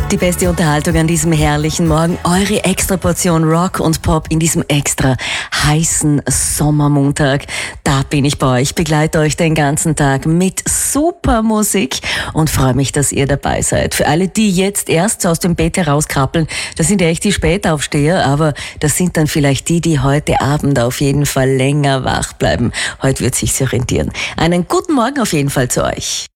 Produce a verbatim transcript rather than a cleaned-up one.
Die beste Unterhaltung an diesem herrlichen Morgen. Eure extra Portion Rock und Pop in diesem extra heißen Sommermontag. Da bin ich bei euch, begleite euch den ganzen Tag mit super Musik und freue mich, dass ihr dabei seid. Für alle, die jetzt erst aus dem Bett herauskrabbeln, das sind ja echt die Spätaufsteher, aber das sind dann vielleicht die, die heute Abend auf jeden Fall länger wach bleiben. Heute wird sich's orientieren. Einen guten Morgen auf jeden Fall zu euch.